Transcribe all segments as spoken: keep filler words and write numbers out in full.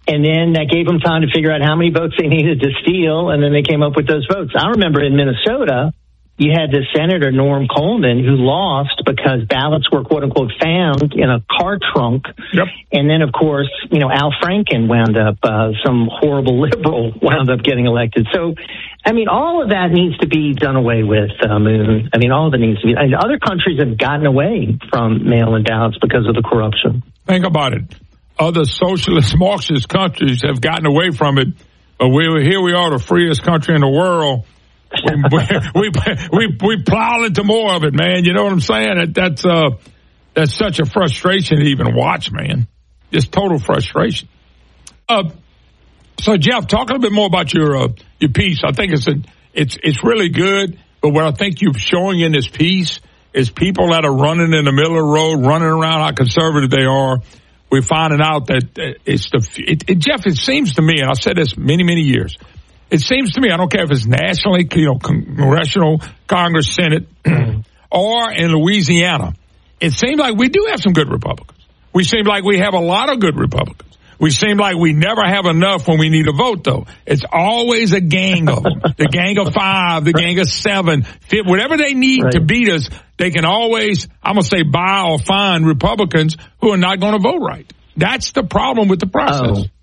And then that gave them time to figure out how many votes they needed to steal, and then they came up with those votes. I remember in Minnesota, you had this Senator, Norm Coleman, who lost because ballots were, quote-unquote, found in a car trunk. Yep. And then, of course, you know, Al Franken wound up, uh, some horrible liberal wound up getting elected. So, I mean, all of that needs to be done away with, uh, Moon. I mean, all of it needs to be. I mean, other countries have gotten away from mail-in ballots because of the corruption. Think about it. Other socialist, Marxist countries have gotten away from it, but we here we are, the freest country in the world. we, we we we plow into more of it, man. You know what I'm saying? That, that's uh that's such a frustration to even watch, man. Just total frustration. Uh, so Jeff, talk a little bit more about your uh, your piece. I think it's a, it's it's really good. But what I think you're showing in this piece is people that are running in the middle of the road, running around how conservative they are. We're finding out that it's the it, it, Jeff. It seems to me, and I've said this many many years. It seems to me, I don't care if it's nationally, you know, congressional, Congress, Senate, or in Louisiana. It seems like we do have some good Republicans. We seem like we have a lot of good Republicans. We seem like we never have enough when we need a vote, though. It's always a gang of them. The gang of five, the gang of seven, fit, whatever they need right. to beat us, they can always, I'm going to say, buy or find Republicans who are not going to vote right. That's the problem with the process. Oh.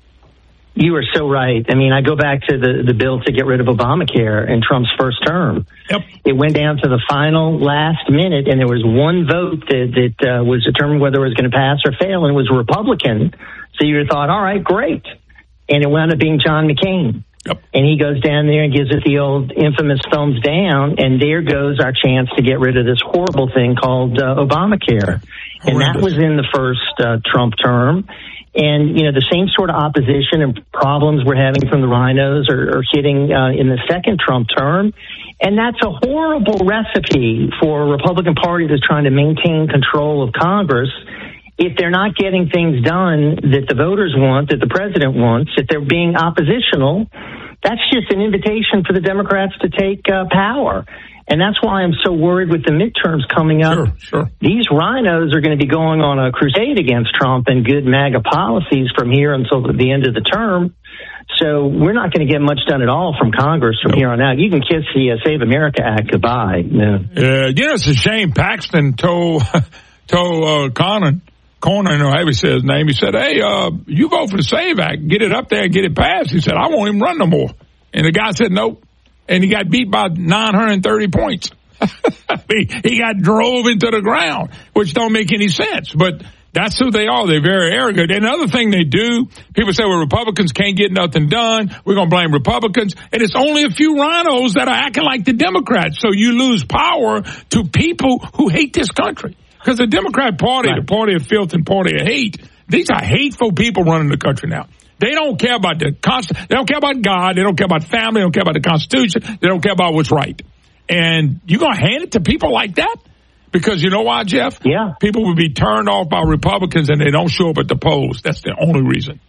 You are so right. I mean, I go back to the, the bill to get rid of Obamacare in Trump's first term. Yep. It went down to the final last minute, and there was one vote that, that uh, was determined whether it was going to pass or fail, and it was a Republican. So you thought, all right, great. And it wound up being John McCain. Yep. And he goes down there and gives it the old infamous thumbs down, and there goes our chance to get rid of this horrible thing called uh, Obamacare. Horrendous. And that was in the first uh, Trump term. And, you know, the same sort of opposition and problems we're having from the rhinos are, are hitting uh, in the second Trump term. And that's a horrible recipe for a Republican Party that's trying to maintain control of Congress. If they're not getting things done that the voters want, that the president wants, if they're being oppositional, that's just an invitation for the Democrats to take uh, power. And that's why I'm so worried with the midterms coming up. Sure, sure. These rhinos are going to be going on a crusade against Trump and good MAGA policies from here until the end of the term. So we're not going to get much done at all from Congress from nope. here on out. You can kiss the uh, Save America Act goodbye. Yeah, uh, you know, it's a shame Paxton told, told uh, Conan, Conan, or however he said his name, he said, hey, uh, you vote for the Save Act, get it up there and get it passed. He said, I won't even run no more. And the guy said, nope. And he got beat by nine hundred thirty points. he, he got drove into the ground, which don't make any sense. But that's who they are. They're very arrogant. And another thing they do, people say, well, Republicans can't get nothing done. We're going to blame Republicans. And it's only a few rhinos that are acting like the Democrats. So you lose power to people who hate this country. Because the Democrat Party, right. the party of filth and party of hate, these are hateful people running the country now. They don't care about the const- They don't care about God. They don't care about family. They don't care about the Constitution. They don't care about what's right. And you're going to hand it to people like that? Because you know why, Jeff? Yeah. People will be turned off by Republicans and they don't show up at the polls. That's the only reason.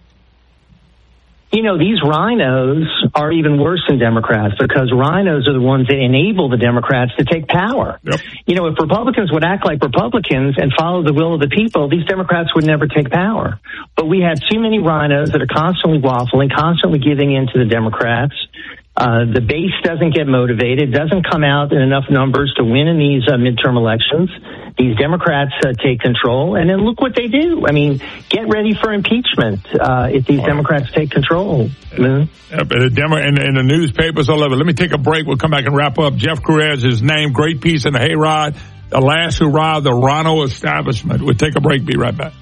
You know, these rhinos are even worse than Democrats because rhinos are the ones that enable the Democrats to take power. Yep. You know, if Republicans would act like Republicans and follow the will of the people, these Democrats would never take power. But we have too many rhinos that are constantly waffling, constantly giving in to the Democrats. Uh, the base doesn't get motivated, doesn't come out in enough numbers to win in these uh, midterm elections. These Democrats uh, take control, and then look what they do. I mean, get ready for impeachment uh, if these Democrats take control. Yeah, yeah, but the Demo- and, and the newspapers all over. Let me take a break. We'll come back and wrap up. Jeff Cruz, his name, great piece in the Hayride, the last who robbed the Rhino establishment. We'll take a break. Be right back.